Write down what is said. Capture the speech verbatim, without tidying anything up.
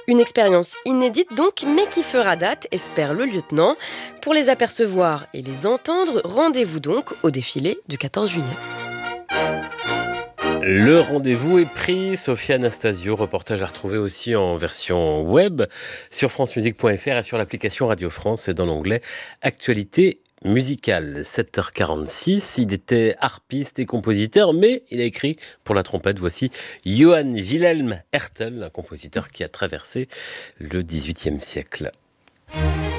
Une expérience inédite donc, mais qui fera date, espère le lieutenant. Pour les apercevoir et les entendre, rendez-vous donc au défilé du quatorze juillet. Le rendez-vous est pris. Sophia Anastasio, reportage à retrouver aussi en version web sur francemusique point f r et sur l'application Radio France et dans l'onglet Actualité musicale. sept heures quarante-six, il était harpiste et compositeur, mais il a écrit pour la trompette. Voici Johann Wilhelm Hertel, un compositeur qui a traversé le dix-huitième siècle.